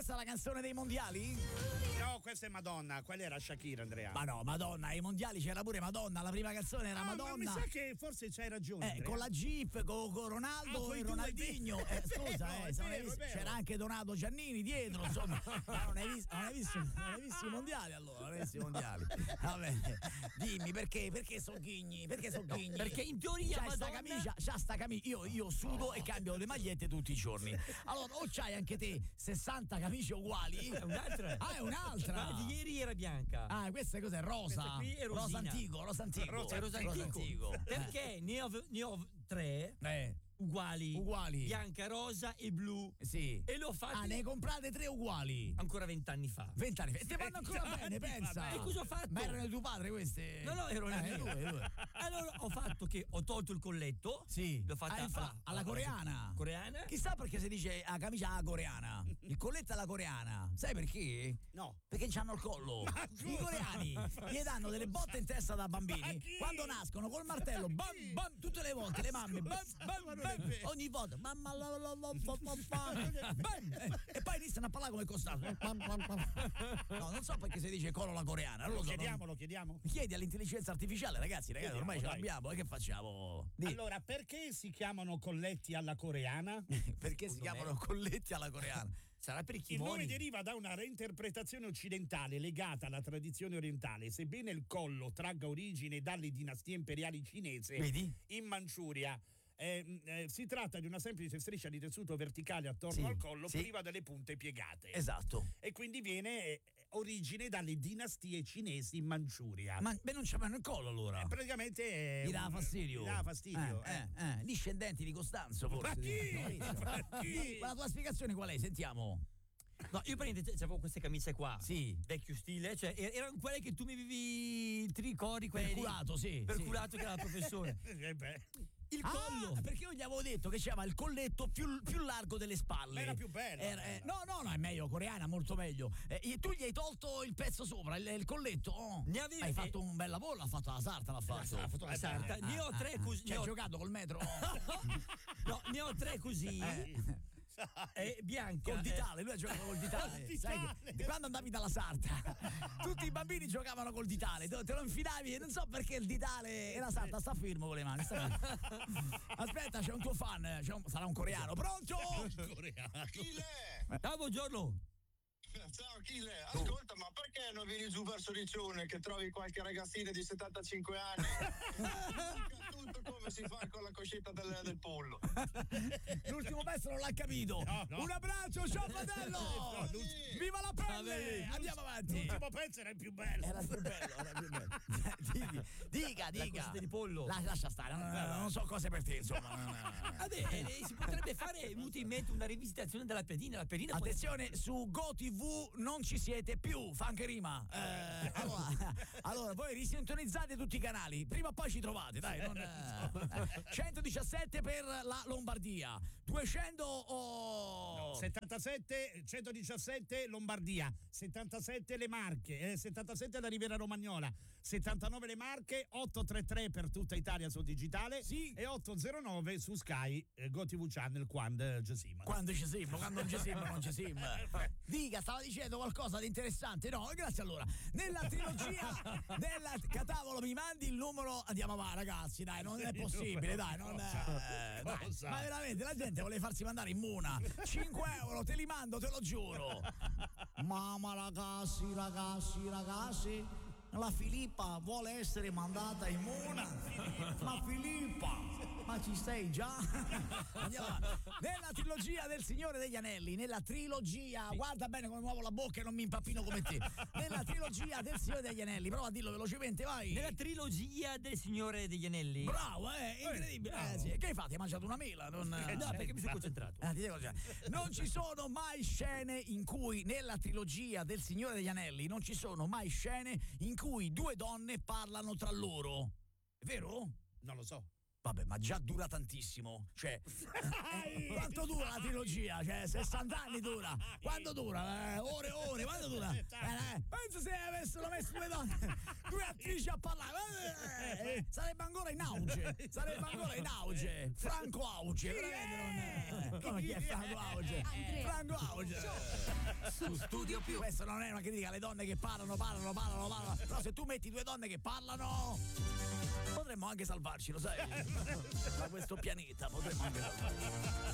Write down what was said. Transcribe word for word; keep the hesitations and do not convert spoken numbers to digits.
questa è la canzone dei mondiali? No, questa è Madonna, quella era Shakira, Andrea. Ma no, Madonna, ai mondiali c'era pure Madonna, la prima canzone era ah, Madonna. Ma mi sa che forse c'hai ragione. Eh, con la GIF, con, con Ronaldo ah, e Ronaldinho. Due, eh, scusa, vero, eh, se non hai vero, visto, c'era anche Donato Giannini dietro, insomma. Ma non hai visto, non hai visto, non hai visto i mondiali allora, non hai visto i mondiali. Vabbè, dimmi perché, perché sono ghigni? Perché sono ghigni? No, perché in teoria c'ha Madonna... sta camicia, c'ha sta camicia, io, io sudo e cambio le magliette tutti i giorni. Allora, o c'hai anche te sessanta camicie uguali? È un'altra. Ah, è un'altra. Guarda, di ieri era bianca. Ah, questa cos'è? Rosa. Questa qui è rosa rosina. antico, rosa antico. Rosa, rosa antico. Rosa antico. Perché ne ho, ne ho tre. Eh. Uguali. Uguali. Bianca, rosa e blu. Sì. E l'ho fatto. Ah, ne hai comprate tre uguali. Ancora vent'anni fa. Vent'anni fa. E te vanno ancora bene, pensa. E cosa ho fatto? Ma erano di tuo padre queste? No, no, erano le eh, mie. due, due. Allora ho fatto che ho tolto il colletto. Sì. L'ho fatta ah, alla, alla coreana. Coreana? Chissà perché si dice la camicia alla coreana. Il colletto alla coreana. Sai perché? No. Perché c'hanno il collo. Ma I coreani gli danno delle botte in testa da bambini. Quando nascono col martello, bam, bam, tutte le volte le mamme, bam, bam, bam, ogni volta. Mamma la la la la e poi iniziano a parlare come Costanzo. No, non so perché si dice collo la coreana. Lo so, chiediamo, non... lo chiediamo. Chiedi all'intelligenza artificiale, ragazzi, ragazzi, Chiediamo, ormai ce dai. l'abbiamo. E che facciamo? Dì. Allora, perché si chiamano colletti alla coreana? Perché si chiamano me. colletti alla coreana? Sarà per i Il kimoni. nome deriva da una reinterpretazione occidentale legata alla tradizione orientale. Sebbene il collo tragga origine dalle dinastie imperiali cinese, Vedi? in Manciuria Eh, eh, si tratta di una semplice striscia di tessuto verticale attorno sì, al collo, sì. priva delle punte piegate. Esatto. E quindi viene eh, origine dalle dinastie cinesi in Manciuria. Ma beh, non c'avevano il collo allora. Eh, praticamente gli dava fastidio. Gli dava fastidio. Eh, eh, eh. Discendenti di Costanzo, forse. Ma chi? Ma chi? Ma la tua spiegazione qual è? Sentiamo. No, io praticamente avevo queste camicie qua. Sì. Vecchio stile, cioè er- erano quelle che tu mi avevi ti ricordi quelli perculato, sì. Perculato sì. che era il professore. Eh beh. Il ah, collo, perché io gli avevo detto che c'era il colletto più, più largo delle spalle. Ma era più bello. Era, eh, no, no, no, è meglio, coreana, molto meglio. Eh, tu gli hai tolto il pezzo sopra, il, il colletto? Oh. Ne avevi... Hai fatto un bel lavoro, l'ha fatto la sarta, l'ha fatto. Ha fatto la sarta. Ah, ne ho tre ah, così. Ci hai ho... giocato col metro? No, ne ho tre così. Eh. È bianca. Col ditale, lui ha giocato col ditale. Col Sai ditale. che, quando andavi dalla sarta, tutti i bambini giocavano col ditale, te lo infilavi e non so perché il ditale e la sarta sta fermo con le mani. Sta Aspetta, c'è un tuo fan, c'è un, sarà un coreano. Pronto? Coreano. Achille! Ah, buongiorno. Ciao Achille, ascolta, ma perché non vieni giù verso Riccione che trovi qualche ragazzina di settantacinque anni? Tutto come si fa con la coscetta del, del pollo. L'ultimo pezzo non l'ha capito. No, no. Un abbraccio, ciao fratello! No, Viva la pelle! Andiamo avanti. L'ultimo pezzo era il più bello. Era il più bello, era il più bello. Dica, dica. La coscetta di pollo. La, lascia stare, non, non, non so cose per te, insomma. Vabbè, eh, si potrebbe fare, è venuto in mente una rivisitazione della pedina. La pedina Attenzione, può... su GoTV non ci siete più, fa anche rima. Eh, allora, allora, voi risintonizzate tutti i canali, prima o poi ci trovate, dai. Non, eh, centodiciassette per la Lombardia, duecento oh... no, settantasette, centodiciassette Lombardia, settantasette le Marche, eh, settantasette la Riviera Romagnola, settantanove le Marche, ottocentotrentatré per tutta Italia sul digitale, sì. E ottocentonove su Sky, eh, GoTV Channel quando ci siamo. Quando ci siamo, quando non ci siamo, non ci siamo. Dica, stava dicendo qualcosa di interessante? No, grazie allora. Nella trilogia della Catavolo mi mandi il numero, andiamo avanti ragazzi, dai, non è possibile, dai, non è, dai, ma veramente la gente vuole farsi mandare in muna. cinque euro te li mando, te lo giuro. Mamma ragazzi, ragazzi, ragazzi, la Filippa vuole essere mandata in muna. Ma Filippa, ma ci sei già? Andiamo avanti. Nella trilogia del Signore degli Anelli, nella trilogia, sì. Guarda bene come muovo la bocca e non mi impappino come te. Nella trilogia del Signore degli Anelli, prova a dirlo velocemente, vai. Nella trilogia del Signore degli Anelli. Bravo, eh, incredibile. Eh, sì. Che hai fatto? Hai mangiato una mela? Non... No, perché mi sono concentrato. Ah, ti devo dire. Non ci sono mai scene in cui nella trilogia del Signore degli Anelli non ci sono mai scene in cui due donne parlano tra loro. È vero? Non lo so. Vabbè, ma già dura tantissimo. Cioè, eh, quanto dura la trilogia? Cioè, sessanta anni dura. Quanto dura? Eh, ore e ore, quanto dura? Eh, eh, penso se avessero messo le donne, due attrici a parlare. Eh, eh, sarebbe ancora in auge. Sarebbe ancora in auge. Franco Auge, veramente non. Eh, come chi è Franco Auge? Andrea. Franco Young Lounge. Su Studio Più. Questa non è una critica alle donne che parlano, parlano, parlano, parlano. Però se tu metti due donne che parlano, potremmo anche salvarci, lo sai? Da questo pianeta potremmo anche salvarci.